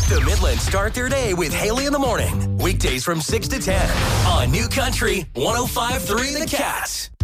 The Midlands start their day with Haley in the morning. Weekdays from 6 to 10 on New Country 105.3 The Cat.